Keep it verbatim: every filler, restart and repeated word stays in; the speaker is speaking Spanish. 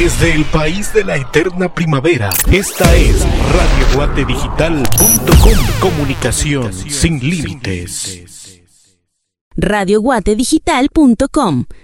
Desde el país de la eterna primavera, esta es radio guate digital punto com. Comunicación sin límites. radio guate digital punto com